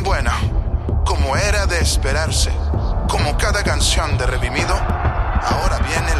Bueno, como era de esperarse, como cada canción de Redimido, ahora viene